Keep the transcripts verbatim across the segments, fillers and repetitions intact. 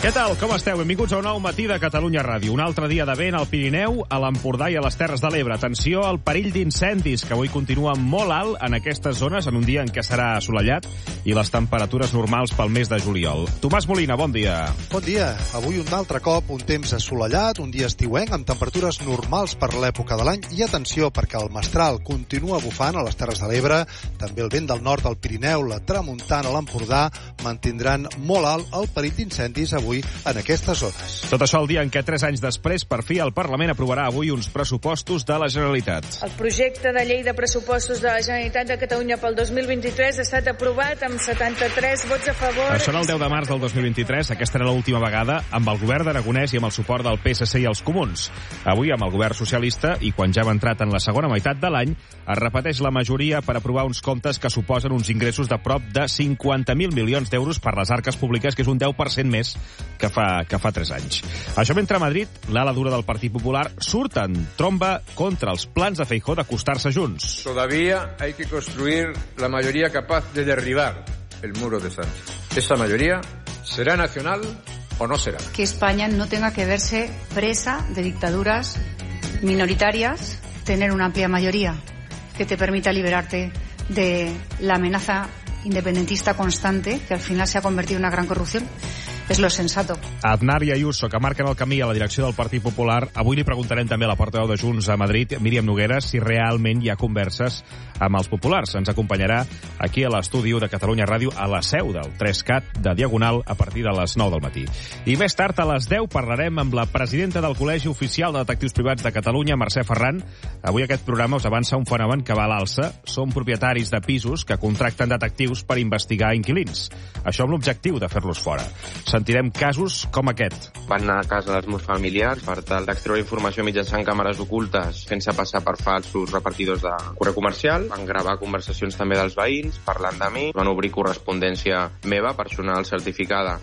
Què tal? Com esteu? Benvinguts a un nou matí de Catalunya Ràdio. Un altre dia de vent al Pirineu, a l'Empordà i a les Terres de l'Ebre. Atenció al perill d'incendis, que avui continua molt alt en aquestes zones, en un dia en què serà assolellat i les temperatures normals pel mes de juliol. Tomàs Molina, bon dia. Bon dia. Avui un altre cop, un temps assolellat, un dia estiuenc, amb temperatures normals per l'època de l'any. I atenció, perquè el mestral continua bufant a les Terres de l'Ebre, també el vent del nord al Pirineu, la tramuntana a l'Empordà, mantindran molt alt el perill d'incendis avui en aquestes zones. Tot això el dia en què tres anys després, per fi, el Parlament aprovarà avui uns pressupostos de la Generalitat. El projecte de llei de pressupostos de la Generalitat de Catalunya pel dos mil vint-i-tres ha estat aprovat amb setanta-tres vots a favor. Això era el deu de març del dos mil vint-i-tres. Aquesta era l'última vegada amb el govern d'Aragonès i amb el suport del P S C i els Comuns. Avui, amb el govern socialista, i quan ja hem entrat en la segona meitat de l'any, es repeteix la majoria per aprovar uns comptes que suposen uns ingressos de prop de cinquanta mil milions d'euros per les arques públiques, que és un deu per cent més que fa, que fa tres anys. Això mentre a Madrid, l'ala dura del Partit Popular surt en tromba contra els plans de Feijóo d'acostar-se junts. Todavía hay que construir la mayoría capaz de derribar el muro de Sánchez. Esa mayoría será nacional o no será. Que España no tenga que verse presa de dictaduras minoritarias, tener una amplia mayoría que te permita liberarte de la amenaza independentista constante, que al final se ha convertido en una gran corrupción. És lo sensato. Aznar i Ayuso, que marquen el camí a la direcció del Partit Popular. Avui li preguntarem també a la portaveu de Junts a Madrid, Míriam Nogueras, si realment hi ha converses amb els populars. Ens acompanyarà aquí a l'estudi de Catalunya Ràdio, a la seu del tres cat de Diagonal, a partir de les nou del matí. I més tard, a les deu, parlarem amb la presidenta del Col·legi Oficial de Detectius Privats de Catalunya, Mercè Ferran. Avui aquest programa us avança un fenomen que va a l'alça. Són propietaris de pisos que contracten detectius per investigar inquilins. Això amb l'objectiu de fer-los fora. Sentirem casos com aquest. Van anar a casa dels meus familiars per tal d'extreure informació mitjançant càmeres ocultes, fent-se passar per falsos repartidors de correu comercial. Van gravar conversacions també dels veïns, parlant de mi. Van obrir correspondència meva, personal certificada.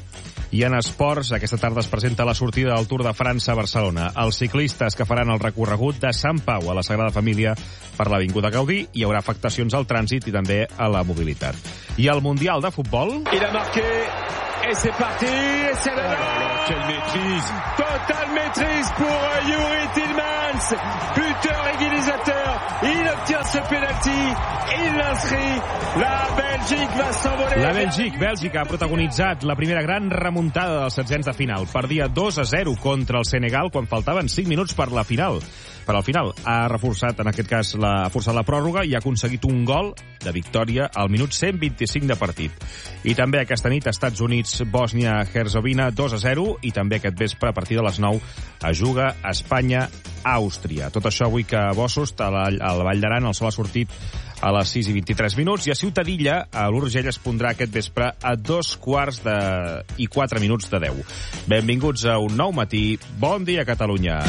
I en esports, aquesta tarda es presenta la sortida del Tour de França a Barcelona. Els ciclistes que faran el recorregut de Sant Pau a la Sagrada Família per l'Avinguda Gaudí, hi haurà afectacions al trànsit i també a la mobilitat. I el Mundial de Futbol... Il a marqué, et c'est parti, et c'est le oh, quelle maîtrise, totale maîtrise pour Youri Tillmans, buteur égalisateur, il obtient ce penalty, il l'inscrit, la Belgique va s'envoler. La Belgique, Bèlgica, ha protagonitzat la primera gran remuntada dels setzents de final. Perdia dos a zero contra el Senegal quan faltaven cinc minuts per la final. Per al final ha reforçat, en aquest cas, la, ha forçat la pròrroga i ha aconseguit un gol de victòria al minut cent vint-i-cinc de partit. I també aquesta nit, Estats Units, Bòsnia-Herzegovina, dos a zero, i també aquest vespre, a partir de les nou, es juga Espanya-Àustria. Tot això avui que a Bossust, a la, a la Vall d'Aran, el sol ha sortit a les sis i vint-i-tres minuts, i a Ciutadilla, a l'Urgell, es pondrà aquest vespre a dos quarts de... i quatre minuts de deu. Benvinguts a un nou matí. Bon dia, Catalunya.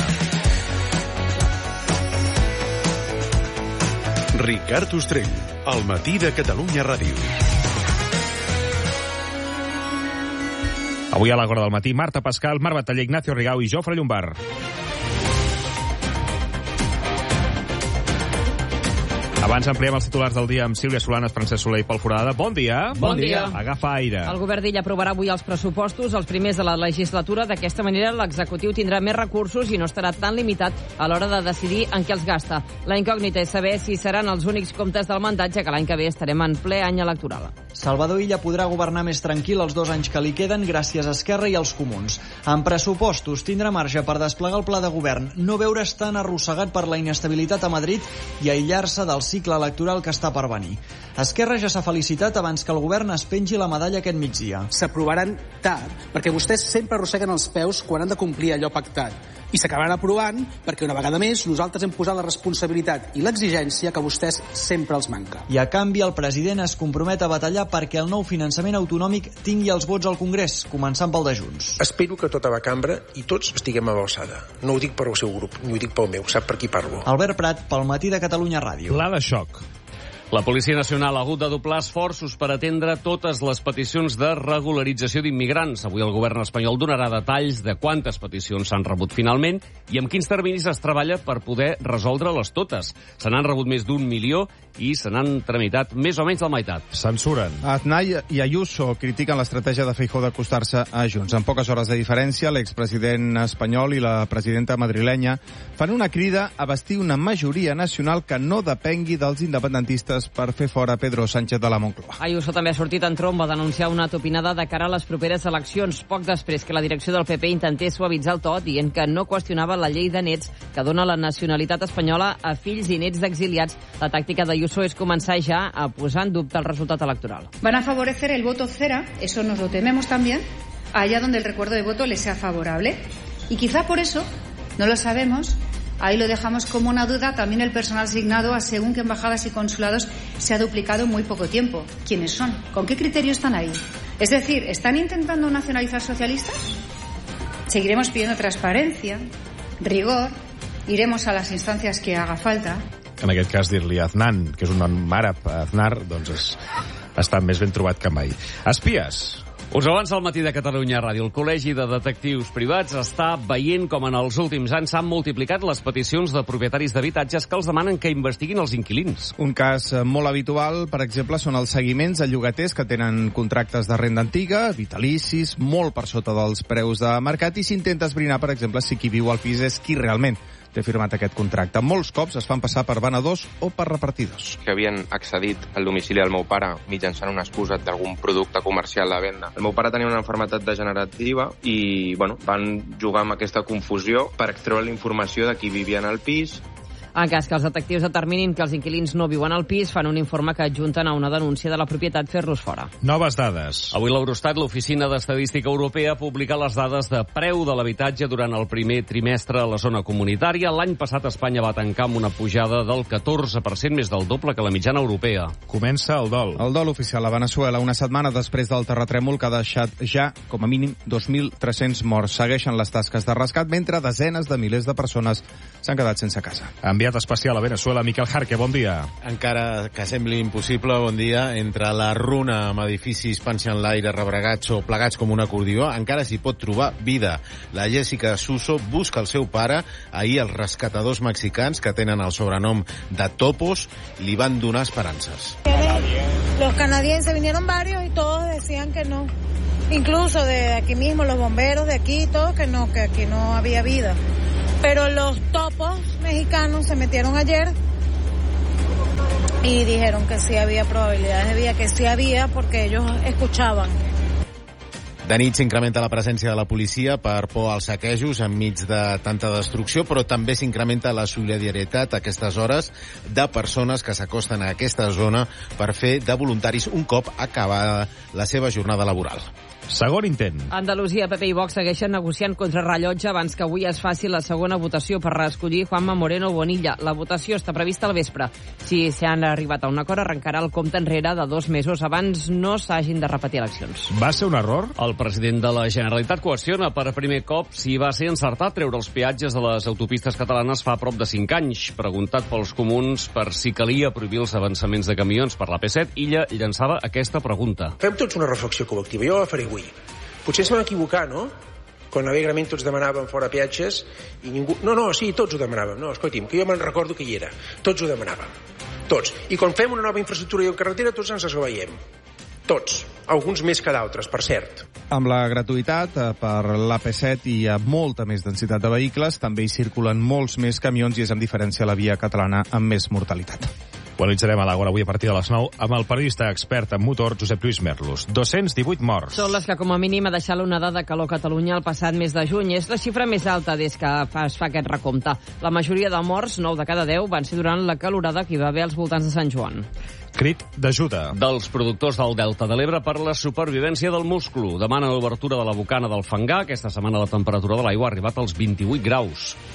Ricard Ostrell, al matí de Catalunya Ràdio. Avui a l'Agora del matí, Marta Pascal, Marc Bataller, Ignacio Rigau i Jofre Llombard. Abans ampliem els titulars del dia amb Sílvia Solanes, Francesc Soler i Pol Foradada. Bon dia. Bon dia. Agafa aire. El govern d'Illa aprovarà avui els pressupostos, els primers de la legislatura. D'aquesta manera, l'executiu tindrà més recursos i no estarà tan limitat a l'hora de decidir en què els gasta. La incògnita és saber si seran els únics comptes del mandat, ja que l'any que ve estarem en ple any electoral. Salvador Illa podrà governar més tranquil els dos anys que li queden gràcies a Esquerra i als Comuns. En pressupostos tindrà marge per desplegar el pla de govern, no veure's tan arrossegat per la inestabilitat a Madrid i aïllar-se del cicle electoral que està per venir. Esquerra ja s'ha felicitat abans que el govern es pengi la medalla aquest migdia. S'aprovaran tard, perquè vostès sempre arrosseguen els peus quan han de complir allò pactat. I s'acabaran aprovant perquè una vegada més nosaltres hem posat la responsabilitat i l'exigència que a vostès sempre els manca. I a canvi el president es compromet a batallar perquè el nou finançament autonòmic tingui els vots al Congrés, començant pel de Junts. Espero que tota la cambra i tots estiguem a l'alçada. No ho dic per al seu grup, ni ho dic pel meu, sap per qui parlo. Albert Prat, pel matí de Catalunya Ràdio. Pla de xoc. La Policia Nacional ha hagut de doblar esforços per atendre totes les peticions de regularització d'immigrants. Avui el govern espanyol donarà detalls de quantes peticions s'han rebut finalment i amb quins terminis es treballa per poder resoldre-les totes. Se n'han rebut més d'un milió i se n'han tramitat més o menys la meitat. Censuren. Aznar i Ayuso critiquen l'estratègia de Feijóo d'acostar-se a Junts. En poques hores de diferència, l'expresident espanyol i la presidenta madrilenya fan una crida a bastir una majoria nacional que no depengui dels independentistes per fer fora Pedro Sánchez de la Moncloa. Ayuso també ha sortit en tromba a denunciar una topinada de cara a les properes eleccions, poc després que la direcció del P P intentés suavitzar el to dient que no qüestionava la llei de nets que dona la nacionalitat espanyola a fills i nets d'exiliats. La tàctica d'Ayuso és començar ja a posar en dubte el resultat electoral. Van a favorecer el voto cera, eso nos lo tememos también, allá donde el recuerdo de voto les sea favorable. Y quizá por eso, no lo sabemos, ahí lo dejamos como una duda, también el personal asignado a según qué embajadas y consulados se ha duplicado en muy poco tiempo. ¿Quiénes son? ¿Con qué criterio están ahí? Es decir, ¿están intentando nacionalizar socialistas? Seguiremos pidiendo transparencia, rigor, iremos a las instancias que haga falta. En aquest cas, dir-li Aznan, que és un nom àrab, Aznar, doncs és, està més ben trobat que mai. Espies. Us avança al Matí de Catalunya Ràdio. El Col·legi de Detectius Privats està veient com en els últims anys s'han multiplicat les peticions de propietaris d'habitatges que els demanen que investiguin els inquilins. Un cas molt habitual, per exemple, són els seguiments a llogaters que tenen contractes de renda antiga, vitalicis, molt per sota dels preus de mercat, i s'intenta esbrinar, per exemple, si qui viu al pis és qui realment té firmat aquest contracte. Molts cops es fan passar per venedors o per repartidors. Que havien accedit al domicili del meu pare mitjançant una excusa d'algun producte comercial de venda. El meu pare tenia una malaltia degenerativa i bueno, van jugar amb aquesta confusió per extreure la informació de qui vivia en el pis. En cas que els detectius determinin que els inquilins no viuen al pis, fan un informe que adjunten a una denúncia de la propietat fer-los fora. Noves dades. Avui l'Eurostat, l'Oficina d'Estadística Europea, publica les dades de preu de l'habitatge durant el primer trimestre a la zona comunitària. L'any passat Espanya va tancar amb una pujada del catorze per cent, més del doble que la mitjana europea. Comença el dol. El dol oficial a Veneçuela, una setmana després del terratrèmol que ha deixat ja, com a mínim, dos mil tres-cents morts. Segueixen les tasques de rescat, mentre desenes de milers de persones s'han quedat sense casa. Enviat especial a Veneçuela, Miquel Jarque, bon dia. Encara que sembli impossible, bon dia, entre la runa amb edificis panxa en l'aire, rebregats o plegats com un acordió, encara s'hi pot trobar vida. La Jessica Suso busca el seu pare. Ahir els rescatadors mexicans, que tenen el sobrenom de Topos, li van donar esperances. Los canadienses vinieron varios y todos decían que no. Incluso de aquí mismo, los bomberos de aquí, todo, que no, que aquí no había vida. Pero los topos mexicanos se metieron ayer y dijeron que sí había probabilidades de vida, que sí había, porque ellos escuchaban. De nit s'incrementa la presència de la policia per por als saquejos enmig de tanta destrucció, però també s'incrementa la solidaritat a aquestes hores de persones que s'acosten a aquesta zona per fer de voluntaris un cop acabada la seva jornada laboral. Segon intent. Andalusia, P P i Vox segueixen negociant contra rellotge abans que avui es faci la segona votació per reescollir Juanma Moreno Bonilla. La votació està prevista al vespre. Si s'han arribat a un acord, arrencarà el compte enrere de dos mesos abans no s'hagin de repetir eleccions. Va ser un error? El president de la Generalitat qüestiona per primer cop si va ser encertat treure els peatges de les autopistes catalanes fa prop de cinc anys. Preguntat pels comuns per si calia prohibir els avançaments de camions per la P set, Illa llançava aquesta pregunta. Fem tots una reflexió col·lectiva. Jo la faré avui. Potser ens vam equivocar, no? Quan alegrament tots demanàvem fora peatges i ningú... No, no, sí, tots ho demanàvem. No, escolti'm, que jo me'n recordo que hi era. Tots ho demanàvem. Tots. I quan fem una nova infraestructura i carretera, tots ens esgaveiem. Tots. Alguns més que d'altres, per cert. Amb la gratuïtat per l'A P set i a molta més densitat de vehicles, també hi circulen molts més camions i és amb diferència la via catalana amb més mortalitat. Ho analitzarem a l'Àgora avui a partir de les nou amb el periodista expert en motor Josep Lluís Merlos. dos cents divuit morts. Són les que com a mínim ha deixat l'onada de calor a Catalunya el passat mes de juny. És la xifra més alta des que es fa aquest recompte. La majoria de morts, nou de cada deu, van ser durant la calorada que hi va haver als voltants de Sant Joan. Crit d'ajuda. Dels productors del Delta de l'Ebre per la supervivència del musclo. Demana l'obertura de la bocana del Fangar. Aquesta setmana la temperatura de l'aigua ha arribat als vint-i-vuit graus.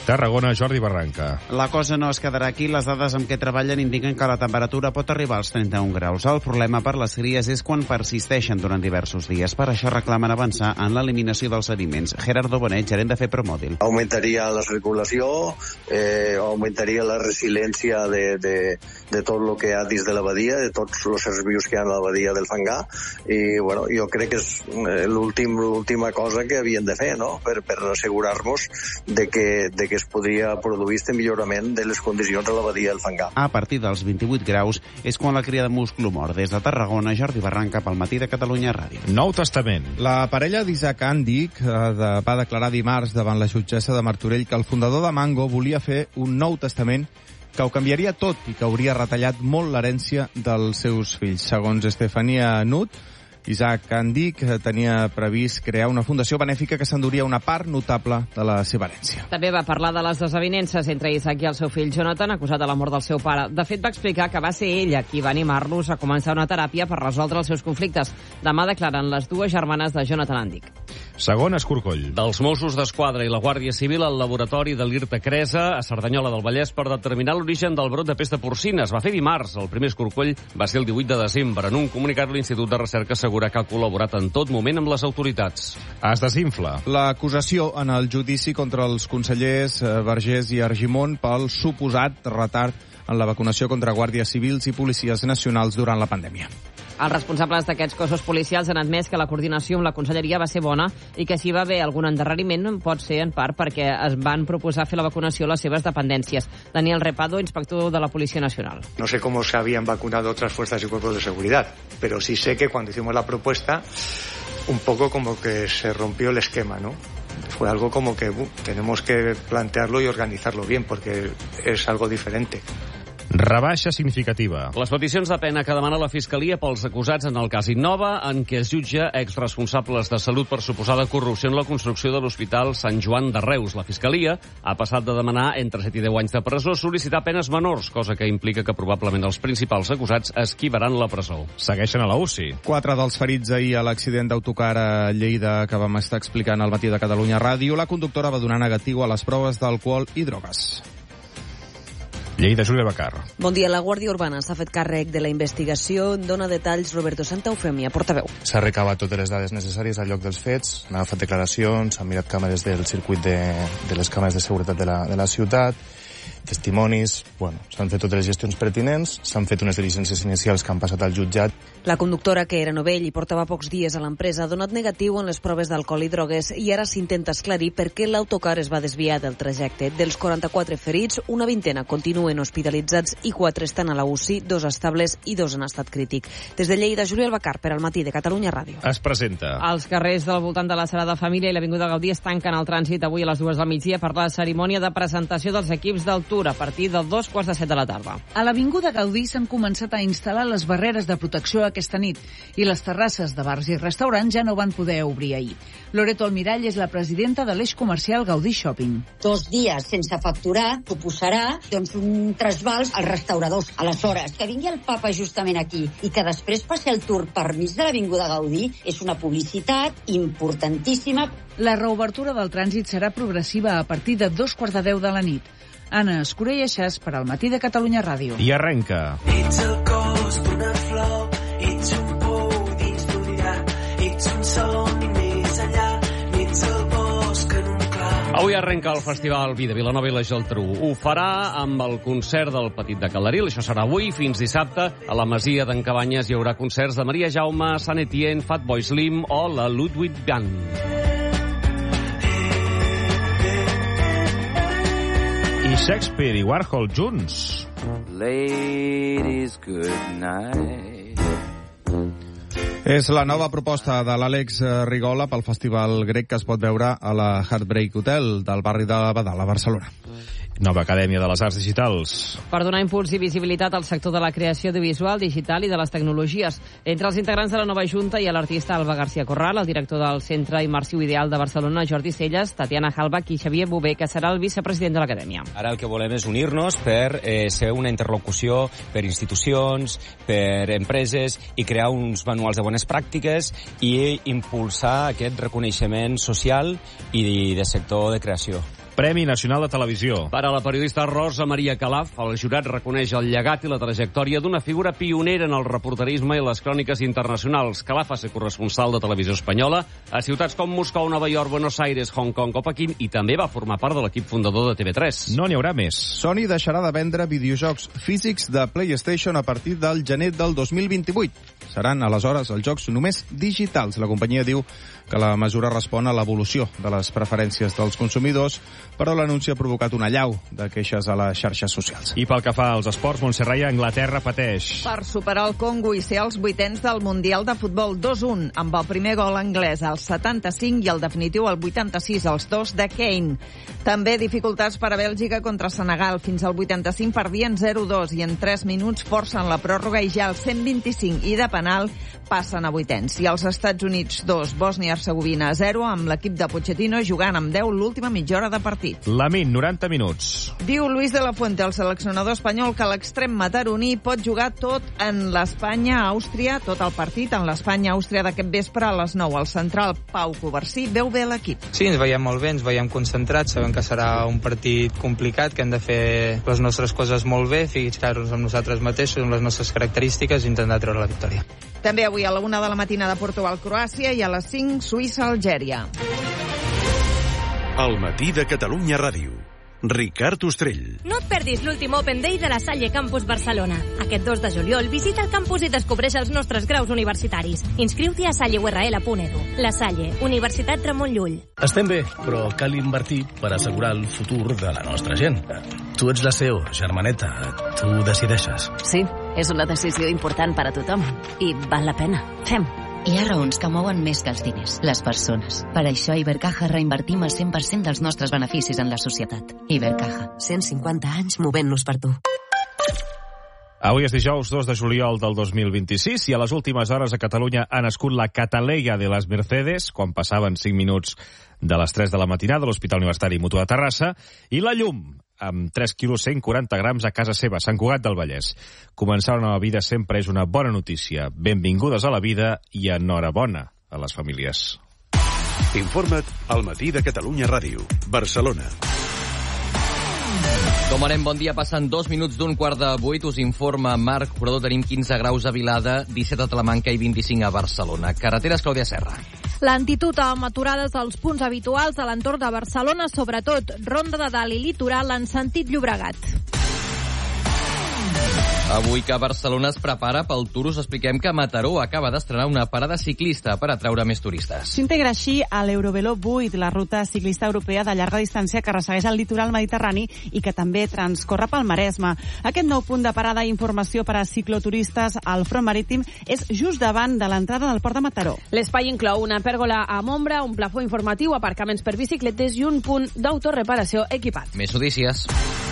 Tarragona, Jordi Barranca. La cosa no es quedarà aquí. Les dades amb què treballen indiquen que la temperatura pot arribar als trenta-un graus. El problema per les cries és quan persisteixen durant diversos dies. Per això reclamen avançar en l'eliminació dels sediments. Gerardo Bonet, gerent de FEPROMODIL. Augmentaria la circulació, eh, augmentaria la resiliència de, de, de tot el que hi ha dins de la badia, de tots els éssers vius que hi ha a la badia del Fangar, i bueno, jo crec que és l'últim, l'última cosa que havien de fer, no?, per, per assegurar-nos de que, de que es podria produir este millorament de les condicions a la badia del Fangar. A partir dels vint-i-vuit graus és quan la cria de musclo mor. Des de Tarragona, Jordi Barranca, pel Matí de Catalunya Ràdio. Nou Testament. La parella d'Isaac Andic eh, de, va declarar dimarts davant la jutgessa de Martorell que el fundador de Mango volia fer un nou testament que ho canviaria tot i que hauria retallat molt l'herència dels seus fills. Segons Estefania Nut, Isaac Andic tenia previst crear una fundació benèfica que s'enduria una part notable de la seva herència. També va parlar de les desavinences entre Isaac i el seu fill Jonathan, acusat de la mort del seu pare. De fet, va explicar que va ser ella qui va animar-los a començar una teràpia per resoldre els seus conflictes. Demà declaren les dues germanes de Jonathan Andic. Segon escorcoll. Dels Mossos d'Esquadra i la Guàrdia Civil al laboratori de l'Irta Cresa a Cerdanyola del Vallès per determinar l'origen del brot de pesta porcina. Es va fer dimarts. El primer escorcoll va ser el divuit de desembre. En un comunicat, l'Institut de Recerca assegura que ha col·laborat en tot moment amb les autoritats. Es desinfla. L'acusació en el judici contra els consellers Vergés i Argimon pel suposat retard en la vacunació contra guàrdies civils i policies nacionals durant la pandèmia. Els responsables d'aquests cossos policials han admès que la coordinació amb la conselleria va ser bona i que si va haver algun endarreriment pot ser en part perquè es van proposar fer la vacunació a les seves dependències. Daniel Repado, inspector de la Policía Nacional. No sé cómo se habían vacunado otras fuerzas y cuerpos de seguridad, pero sí sé que cuando hicimos la propuesta, un poco como que se rompió el esquema, ¿no? Fue algo como que uh, tenemos que plantearlo y organizarlo bien, porque es algo diferente. Rebaixa significativa. Les peticions de pena que demana la Fiscalia pels acusats en el cas Innova, en què es jutja exresponsables de salut per suposada corrupció en la construcció de l'Hospital Sant Joan de Reus. La Fiscalia ha passat de demanar entre set i deu anys de presó a sol·licitar penes menors, cosa que implica que probablement els principals acusats esquivaran la presó. Segueixen a la U C I. Quatre dels ferits ahir a l'accident d'autocar a Lleida que vam estar explicant al Matí de Catalunya Ràdio. La conductora va donar negatiu a les proves d'alcohol i drogues. Lleida, Júlia Bacar. Bon dia. La Guàrdia Urbana s'ha fet càrrec de la investigació. Dona detalls Roberto Santaufemia, portaveu. S'ha recabat totes les dades necessàries al lloc dels fets, han agafat declaracions, s'han mirat càmeres del circuit de, de les càmeres de seguretat de la, de la ciutat, testimonis, bueno, s'han fet totes les gestions pertinents, s'han fet unes diligències inicials que han passat al jutjat. La conductora, que era novell i portava pocs dies a l'empresa, ha donat negatiu en les proves d'alcohol i drogues i ara s'intenta esclarir per què l'autocar es va desviar del trajecte. Dels quaranta-quatre ferits, una vintena continuen hospitalitzats i quatre estan a la U C I, dos estables i dos en estat crític. Des de Lleida, Júlia Albacar, per al Matí de Catalunya Ràdio. Es presenta. Els carrers del voltant de la Sagrada Família i l'Avinguda Gaudí es tanquen al trànsit avui a les dues del migdia per la cerimònia de presentació dels equips del Tour a partir de dos quarts de set de la tarda. A l'Avinguda Gaudí s'han començat a instal·lar les barreres de protecció aquesta nit i les terrasses de bars i restaurants ja no van poder obrir ahir. Loreto Almirall és la presidenta de l'eix comercial Gaudí Shopping. Dos dies sense facturar suposarà doncs, un trasbals als restauradors. Aleshores, que vingui el papa justament aquí i que després passi el Tour per mig de l'Avinguda Gaudí és una publicitat importantíssima. La reobertura del trànsit serà progressiva a partir de dos quarts de deu de la nit. Anna Escurell Aixàs per al Matí de Catalunya Ràdio. I arrenca. Ets el cos d'una flor, ets un pou dins d'oblidar, ets un somni més enllà, ets el bosc en un clar. Avui arrenca el Festival Vi de Vilanova i la Geltrú. Ho farà amb el concert del Petit de Calderil. Això serà avui fins dissabte. A la Masia d'en Cabanyes hi haurà concerts de Maria Jaume, Sant Etienne, Fatboy Slim o la Ludwig Band. I Shakespeare i Warhol junts. Ladies, good night. És la nova proposta de l'Àlex Rigola pel Festival Grec que es pot veure a la Heartbreak Hotel del barri de Badal, a Barcelona. Nova Acadèmia de les Arts Digitals. Per donar impuls i visibilitat al sector de la creació audiovisual, digital i de les tecnologies. Entre els integrants de la nova Junta hi ha l'artista Alba García Corral, el director del Centre Immersiu Ideal de Barcelona, Jordi Celles, Tatiana Halbach i Xavier Bové, que serà el vicepresident de l'Acadèmia. Ara el que volem és unir-nos per eh, ser una interlocució per institucions, per empreses i crear uns manuals de bones pràctiques i impulsar aquest reconeixement social i de sector de creació. Premi Nacional de Televisió. Per a la periodista Rosa Maria Calaf, el jurat reconeix el llegat i la trajectòria d'una figura pionera en el reporterisme i les cròniques internacionals. Calaf va ser corresponsal de Televisió Espanyola a ciutats com Moscou, Nova York, Buenos Aires, Hong Kong o Pequín, i també va formar part de l'equip fundador de T V tres. No n'hi haurà més. Sony deixarà de vendre videojocs físics de PlayStation a partir del gener del dos mil vint-i-vuit. Seran, aleshores, els jocs només digitals. La companyia diu que la mesura respon a l'evolució de les preferències dels consumidors, però l'anunci ha provocat una allau de queixes a les xarxes socials. I pel que fa als esports, Montserrat, Anglaterra pateix. Per superar el Congo i ser els vuitens del Mundial de Futbol dos un, amb el primer gol anglès al setanta-cinc i el definitiu al vuitanta-sis, els dos de Kane. També dificultats per a Bèlgica contra Senegal. Fins al vuitanta-cinc perdien zero dos i en tres minuts forcen la pròrroga i ja al cent vint-i-cinc i de penal passen a vuitens. I als Estats Units dos, Bòsnia-Hercegovina zero, amb l'equip de Pochettino jugant amb deu l'última mitja hora de partit. Lamin, noranta minuts. Diu Luis de la Fuente, el seleccionador espanyol, que l'extrem mataroní pot jugar tot en l'Espanya-Àustria, tot el partit en l'Espanya-Àustria d'aquest vespre a les nou. El central Pau Covarsí veu bé l'equip. Sí, ens veiem molt bé, ens veiem concentrats, sabem que serà un partit complicat, que hem de fer les nostres coses molt bé, fixar-nos amb nosaltres mateixos, amb les nostres característiques i intentar treure la victòria. També avui a la una de la matinada Portugal-Croàcia i a les cinc Suïssa-Algèria. El matí de Catalunya Ràdio. Ricard Ostrell. No et perdis l'últim Open Day de la Salle Campus Barcelona. Aquest dos de juliol visita el campus i descobreix els nostres graus universitaris. Inscriu-t'hi a salle u erre ele punt edu. La Salle, Universitat Ramon Llull. Estem bé, però cal invertir per assegurar el futur de la nostra gent. Tu ets la C E O, germaneta. Tu decideixes. Sí, és una decisió important per a tothom. I val la pena. Fem. Hi ha raons que mouen més que els diners, les persones. Per això a Ibercaja reinvertim el cent per cent dels nostres beneficis en la societat. Ibercaja, cent cinquanta anys movent-nos per tu. Avui és dijous dos de juliol del dos mil vint-i-sis i a les últimes hores a Catalunya ha nascut la Cataleya de les Mercedes, quan passaven cinc minuts de les tres de la matinada a l'Hospital Universitari Mutu de Terrassa, i la llum, amb tres quilos cent quaranta grams a casa seva, Sant Cugat del Vallès. Començar una nova vida sempre és una bona notícia. Benvingudes a la vida i enhorabona a les famílies. Informa't al matí de Catalunya Ràdio. Barcelona. Com anem, bon dia. Passen dos minuts d'un quart de vuit. Us informa Marc Jurador. Tenim quinze graus a Vilada, disset a Talamanca i vint-i-cinc a Barcelona. Carreteres, Clàudia Serra. Lentitud amb aturades als punts habituals a l'entorn de Barcelona, sobretot Ronda de Dalt i Litoral en sentit Llobregat. Avui que Barcelona es prepara pel Tour, us expliquem que Mataró acaba d'estrenar una parada ciclista per atraure més turistes. S'integra així a l'Eurovelo vuit, la ruta ciclista europea de llarga distància que ressegueix el litoral mediterrani i que també transcorre pel Maresme. Aquest nou punt de parada i informació per a cicloturistes al front marítim és just davant de l'entrada del port de Mataró. L'espai inclou una pèrgola amb ombra, un plafó informatiu, aparcaments per bicicletes i un punt d'autoreparació equipat. Més notícies.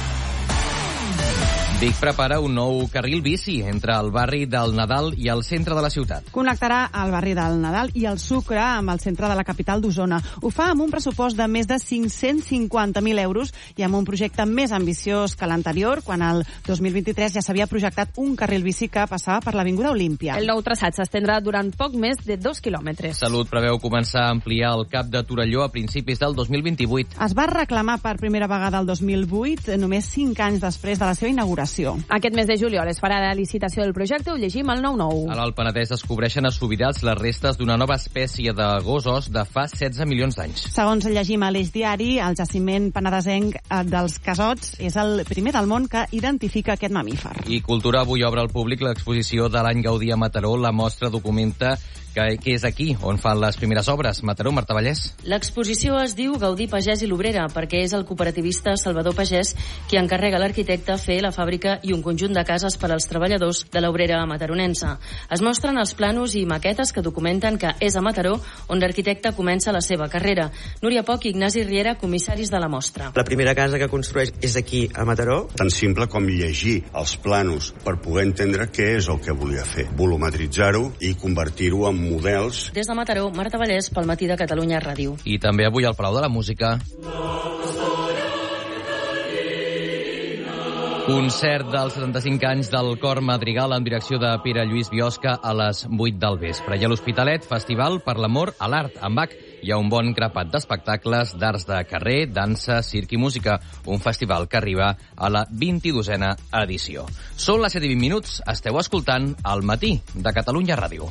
Vic prepara un nou carril bici entre el barri del Nadal i el centre de la ciutat. Connectarà el barri del Nadal i el Sucre amb el centre de la capital d'Osona. Ho fa amb un pressupost de més de cinc-cents cinquanta mil euros i amb un projecte més ambiciós que l'anterior, quan el dos mil vint-i-tres ja s'havia projectat un carril bici que passava per l'Avinguda Olímpia. El nou traçat s'estendrà durant poc més de dos quilòmetres. Salut preveu començar a ampliar el cap de Torelló a principis del dos mil vint-i-vuit. Es va reclamar per primera vegada el dos mil vuit, només cinc anys després de la seva inauguració. Aquest mes de juliol es farà la licitació del projecte, ho llegim al nou nou. A l'Alt Penedès descobreixen a Subirats les restes d'una nova espècie de gossos de fa setze milions d'anys. Segons llegim a l'Eix Diari, el jaciment penedesenc dels Casots és el primer del món que identifica aquest mamífer. I Cultura avui obre al públic l'exposició de l'any Gaudí a Mataró. La mostra documenta que, que és aquí on fan les primeres obres. Mataró, Marta Vallès. L'exposició es diu Gaudí Pagès i l'Obrera perquè és el cooperativista Salvador Pagès qui encarrega a l'arquitecte fer la fàbrica i un conjunt de cases per als treballadors de l'obrera mataronense. Es mostren els planos i maquetes que documenten que és a Mataró on l'arquitecte comença la seva carrera. Núria Poch i Ignasi Riera, comissaris de la mostra. La primera casa que construeix és aquí, a Mataró. Tan simple com llegir els planos per poder entendre què és el que volia fer. Volumetritzar-ho i convertir-ho en models. Des de Mataró, Marta Vallès, pel matí de Catalunya Ràdio. I també avui al Palau de la Música. Concert dels setanta-cinc anys del Cor Madrigal en direcció de Pere Lluís Biosca a les vuit del vespre. I a l'Hospitalet, Festival per l'amor a l'art. Amb Bach hi ha un bon grapat d'espectacles d'arts de carrer, dansa, circ i música. Un festival que arriba a la vint-i-dosena edició. Són les set i vint minuts. Esteu escoltant El matí de Catalunya Ràdio.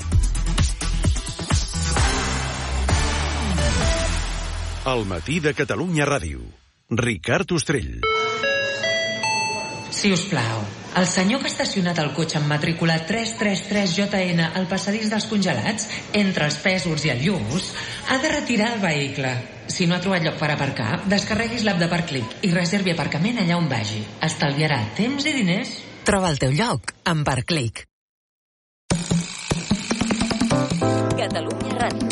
El matí de Catalunya Ràdio. Ricard Ostrell. Si us plau, el senyor que ha estacionat el cotxe amb matrícula tres tres tres J N al passadís dels congelats, entre els Pèsols i el Lluç, ha de retirar el vehicle. Si no ha trobat lloc per aparcar, descarreguis l'app de Parclic i reservi aparcament allà on vagi. Estalviarà temps i diners. Troba el teu lloc amb Parclic. Catalunya Ràdio.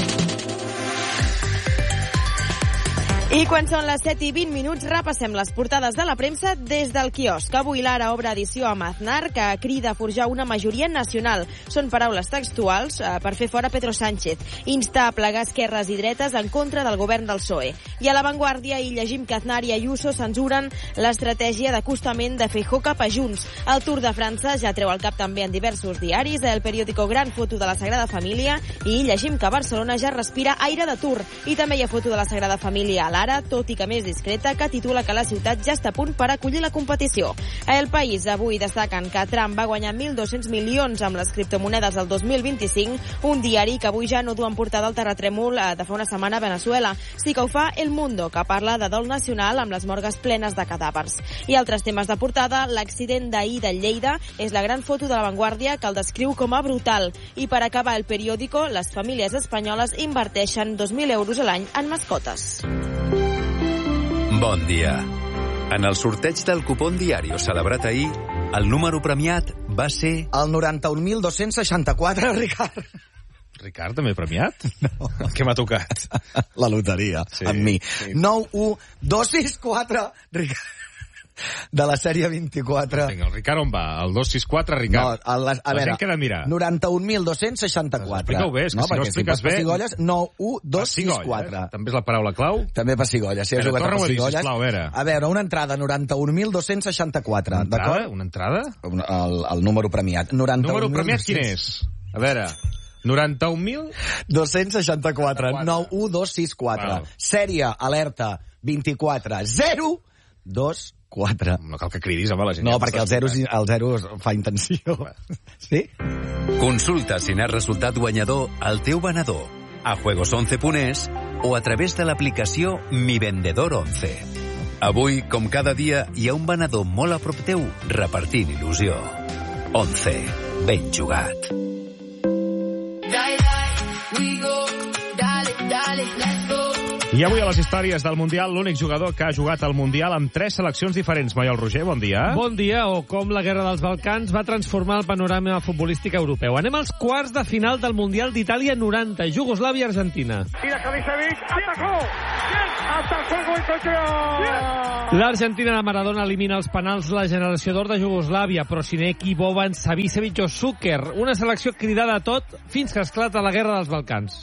I quan són les set i vint minuts, repassem les portades de la premsa des del quiosc. Avui l'Ara obre edició amb Aznar, que crida a forjar una majoria nacional. Són paraules textuals eh, per fer fora Pedro Sánchez. Insta a plegar esquerres i dretes en contra del govern del P S O E. I a La Vanguardia hi llegim que Aznar i Ayuso censuren l'estratègia d'acostament de Feijóo cap a Junts. El Tour de França ja treu el cap també en diversos diaris. El periòdico Gran foto de la Sagrada Família i llegim que Barcelona ja respira aire de Tour. I també hi ha foto de la Sagrada Família a l'Ara, tot i que més discreta, que titula que la ciutat ja està a punt per acollir la competició. A El País avui destaquen que Trump va guanyar mil dos-cents milions amb les criptomonedes del dos mil vint-i-cinc, un diari que avui ja no du en portada el terratrèmol de fa una setmana a Venezuela. Sí que ho fa El Mundo, que parla de dol nacional amb les morgues plenes de cadàvers. I altres temes de portada, l'accident d'ahir de Lleida és la gran foto de La Vanguardia que el descriu com a brutal. I per acabar el periòdico, les famílies espanyoles inverteixen dos mil euros a l'any en mascotes. Bon dia. En el sorteig del cupón diario celebrat ahir, el número premiat va ser... El noranta-un mil dos-cents seixanta-quatre, Ricard. Ricard, també premiat? No. Què m'ha tocat? La loteria, sí, amb mi. Sí. nou u dos sis quatre, Ricard. De la sèrie vint-i-quatre. Vinga, el Ricard on va? El dos sis quatre, Ricard? No, a, la, a la veure, gent que ha de mirar. noranta-un mil dos-cents seixanta-quatre. Explica-ho bé, és que no, si no expliques si bé... pessigolles, nou u dos sis quatre. Eh? També és la paraula clau? També pessigolles, si has jugat a pessigolles. Sisplau, a veure. A veure, una entrada, noranta-un mil dos-cents seixanta-quatre. Una entrada? Una entrada? El, el número premiat. Número premiat quin és? A veure... noranta-un mil dos-cents seixanta-quatre. nou u dos sis quatre. Sèrie, alerta, vint-i-quatre zero dos quatre. No cal que cridis, home, la gent. No, perquè el zero, el zero fa intenció. Sí? Consulta si n'has resultat guanyador al teu venedor a juegos once punt es o a través de l'aplicació Mi Vendedor once. Avui, com cada dia, hi ha un venedor molt a prop teu repartint il·lusió. once. Ben jugat. I avui a les històries del Mundial, l'únic jugador que ha jugat al Mundial amb tres seleccions diferents. Maiol Roger, bon dia. Bon dia, o com la Guerra dels Balcans va transformar el panorama futbolístic europeu. Anem als quarts de final del Mundial d'Itàlia noranta, Iugoslàvia-Argentina. Mira Savicevic, atacó! Atacó el contra! L'Argentina de Maradona elimina els penals la generació d'or de Iugoslàvia, però Sineki, Boban, Savicevic o Šuker. Una selecció cridada a tot fins que esclata la Guerra dels Balcans.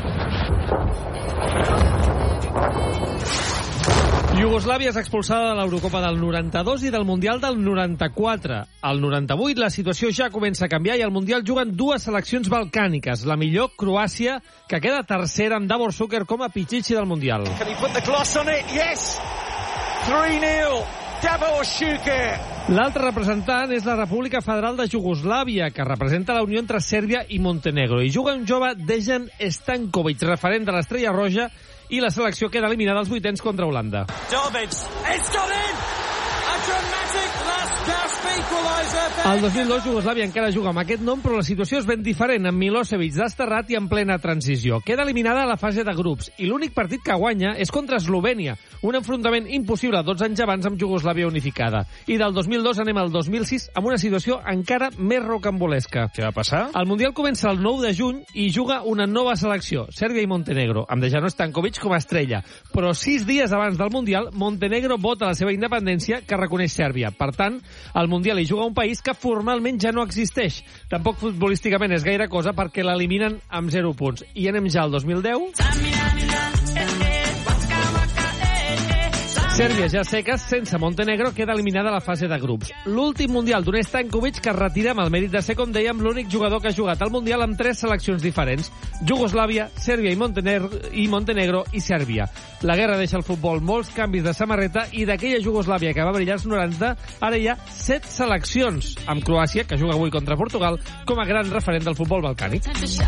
Iugoslàvia és expulsada de l'Eurocopa del noranta-dos i del Mundial del noranta-quatre. Al noranta-vuit la situació ja comença a canviar i al Mundial juguen dues seleccions balcàniques. La millor, Croàcia, que queda tercera amb Davor Šuker com a pitxitxi del Mundial. Can he put the gloss on it? Yes! three nil. Davor Šuker. L'altre representant és la República Federal de Iugoslàvia, que representa la unió entre Sèrbia i Montenegro. I juga un jove, Dejan Stankovic, referent de l'Estrella Roja, i la selecció queda eliminada als vuitens contra Holanda. Dovic, it's got in! A dramatic last gasp equalizer. El dos mil dos Iugoslàvia encara juga amb aquest nom, però la situació és ben diferent, amb Milosevic desterrat i en plena transició. Queda eliminada a la fase de grups, i l'únic partit que guanya és contra Eslovènia, un enfrontament impossible dotze anys abans amb Iugoslàvia unificada. I del dos mil dos anem al dos mil sis amb una situació encara més rocambolesca. Què va passar? El Mundial comença el nou de juny i juga una nova selecció, Sèrbia i Montenegro, amb Dejan Stankovic com a estrella. Però sis dies abans del Mundial, Montenegro vota la seva independència, que reconeix Sèrbia. Per tant, al Mundial hi juga un país que formalment ja no existeix. Tampoc futbolísticament és gaire cosa perquè l'eliminen amb zero punts. I anem ja al dos mil deu. Sèrbia ja seques, sense Montenegro, queda eliminada a la fase de grups. L'últim Mundial d'un Stankovic que es retira amb el mèrit de ser, com dèiem, l'únic jugador que ha jugat al Mundial amb tres seleccions diferents. Jugoslàvia, Sèrbia i Montenegro, i Montenegro i Sèrbia. La guerra deixa al futbol molts canvis de samarreta i d'aquella Jugoslàvia que va brillar als noranta, ara hi ha set seleccions, amb Croàcia, que juga avui contra Portugal, com a gran referent del futbol balcànic.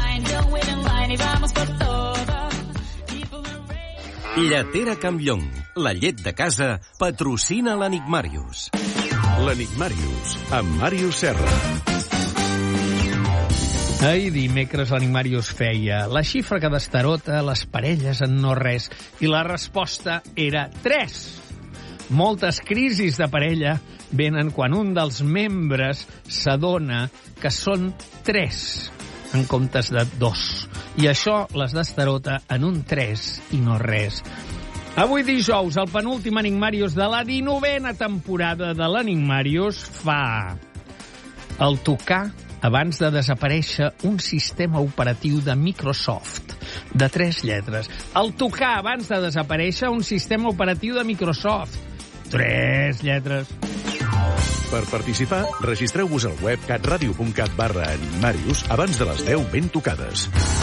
Lletera Campllong, la llet de casa, patrocina l'Enigmàrius. L'Enigmàrius, amb Màrius Serra. Ahir dimecres l'Enigmàrius feia la xifra que destarota les parelles en no res i la resposta era tres. Moltes crisis de parella venen quan un dels membres s'adona que són tres en comptes de dos. I això les destarota en un tres i no res. Avui dijous, el penúltim Enigmàrius de la dinovena temporada de l'Enigmàrius fa el tocar abans de desaparèixer un sistema operatiu de Microsoft de tres lletres. El tocar abans de desaparèixer un sistema operatiu de Microsoft. Tres lletres. Per participar, registreu-vos al web catradio punt cat barra Enigmàrius abans de les deu ben tocades.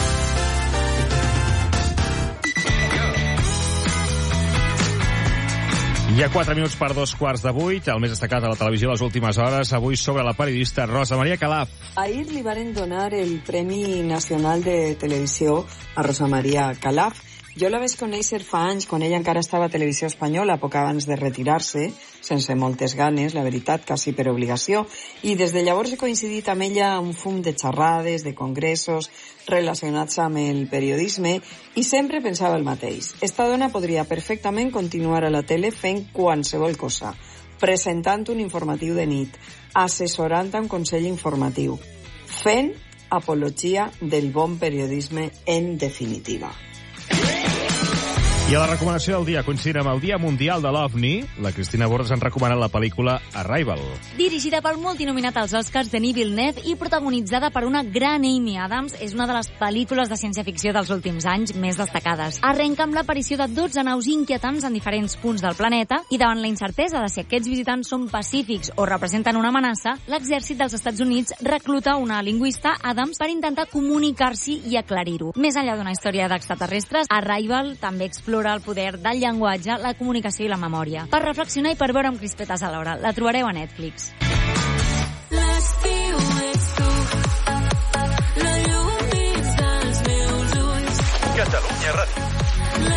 Hi ha quatre minuts per dos quarts de vuit, el més destacat a la televisió les últimes hores, avui sobre la periodista Rosa Maria Calaf. Ahir li varen donar el Premi Nacional de Televisió a Rosa Maria Calaf. Jo la vaig conèixer fa anys, quan ella encara estava a Televisió Espanyola, poc abans de retirar-se, sense moltes ganes, la veritat, quasi per obligació, i des de llavors he coincidit amb ella un fum de xerrades, de congressos, relacionats amb el periodisme, i sempre pensava el mateix. Esta dona podria perfectament continuar a la tele fent qualsevol cosa, presentant un informatiu de nit, assessorant un consell informatiu, fent apologia del bon periodisme en definitiva. I a la recomanació del dia, coincidint amb el Dia Mundial de l'OVNI, la Cristina Bordes ens recomana la pel·lícula Arrival. Dirigida pel multinominat als Oscars Denis Villeneuve i protagonitzada per una gran Amy Adams, és una de les pel·lícules de ciència-ficció dels últims anys més destacades. Arrenca amb l'aparició de dotze naus inquietants en diferents punts del planeta i davant la incertesa de si aquests visitants són pacífics o representen una amenaça, l'exèrcit dels Estats Units recluta una lingüista, Adams, per intentar comunicar-s'hi i aclarir-ho. Més enllà d'una història d'extraterrestres, Arrival també explora el poder del llenguatge, la comunicació i la memòria. Per reflexionar i per veure amb crispetes alhora. La trobareu a Netflix. L'estiu ets tu, la llum dins dels meus ulls. Catalunya Ràdio.